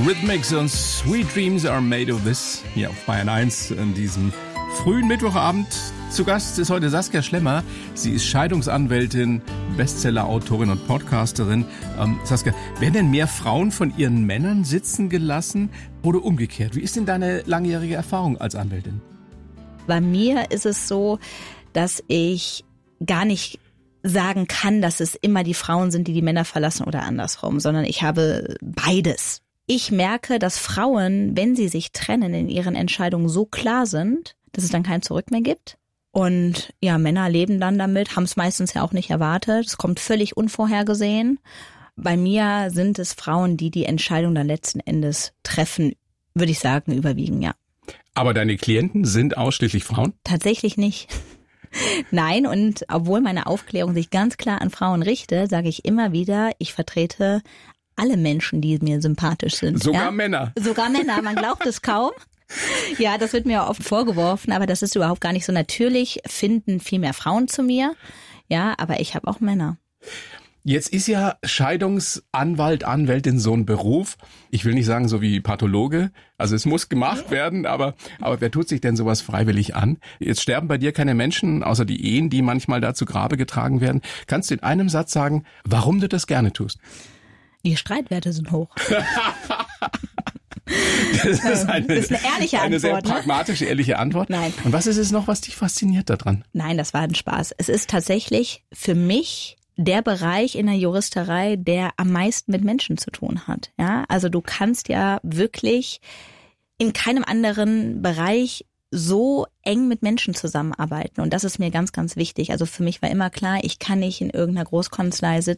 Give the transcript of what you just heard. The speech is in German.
Eurythmics und Sweet Dreams are made of this. Hier auf Bayern 1 an diesem frühen Mittwochabend. Zu Gast ist heute Saskia Schlemmer. Sie ist Scheidungsanwältin, Bestseller-Autorin und Podcasterin. Saskia, werden denn mehr Frauen von ihren Männern sitzen gelassen oder umgekehrt? Wie ist denn deine langjährige Erfahrung als Anwältin? Bei mir ist es so, dass ich gar nicht sagen kann, dass es immer die Frauen sind, die die Männer verlassen oder andersrum, sondern ich habe beides. Ich merke, dass Frauen, wenn sie sich trennen, in ihren Entscheidungen so klar sind, dass es dann kein Zurück mehr gibt. Und ja, Männer leben dann damit, haben es meistens ja auch nicht erwartet. Es kommt völlig unvorhergesehen. Bei mir sind es Frauen, die die Entscheidung dann letzten Endes treffen, würde ich sagen, überwiegen, ja. Aber deine Klienten sind ausschließlich Frauen? Tatsächlich nicht. Nein, und obwohl meine Aufklärung sich ganz klar an Frauen richtet, sage ich immer wieder, ich vertrete alle Menschen, die mir sympathisch sind. Sogar ja? Männer? Sogar Männer, man glaubt es kaum. Ja, das wird mir oft vorgeworfen, aber das ist überhaupt gar nicht so. Natürlich finden viel mehr Frauen zu mir, ja, aber ich habe auch Männer. Jetzt ist ja Scheidungsanwalt, Anwältin so ein Beruf. Ich will nicht sagen so wie Pathologe. Also es muss gemacht werden, aber wer tut sich denn sowas freiwillig an? Jetzt sterben bei dir keine Menschen, außer die Ehen, die manchmal da zu Grabe getragen werden. Kannst du in einem Satz sagen, warum du das gerne tust? Die Streitwerte sind hoch. Das ist eine ehrliche Antwort. Eine sehr pragmatische, ehrliche Antwort. Nein. Und was ist es noch, was dich fasziniert daran? Nein, das war ein Spaß. Es ist tatsächlich für mich der Bereich in der Juristerei, der am meisten mit Menschen zu tun hat. Ja, also du kannst ja wirklich in keinem anderen Bereich so eng mit Menschen zusammenarbeiten. Und das ist mir ganz, ganz wichtig. Also für mich war immer klar, ich kann nicht in irgendeiner Großkanzlei sitzen